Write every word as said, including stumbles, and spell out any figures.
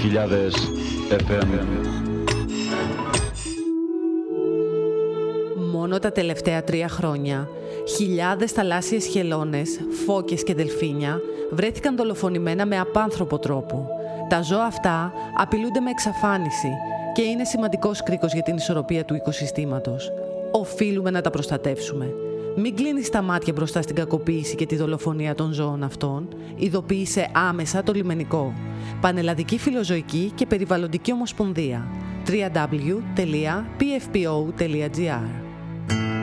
χιλιάδες εφ εμ. Μόνο τα τελευταία τρία χρόνια, χιλιάδες θαλάσσιες χελώνες, φώκες και δελφίνια βρέθηκαν δολοφονημένα με απάνθρωπο τρόπο. Τα ζώα αυτά απειλούνται με εξαφάνιση και είναι σημαντικός κρίκος για την ισορροπία του οικοσυστήματος. Οφείλουμε να τα προστατεύσουμε. Μην κλείνεις τα μάτια μπροστά στην κακοποίηση και τη δολοφονία των ζώων αυτών. Ειδοποίησε άμεσα το λιμενικό. Πανελλαδική Φιλοζωική και Περιβαλλοντική Ομοσπονδία. double-u double-u double-u τελεία πι εφ πι ο τελεία τζι άρ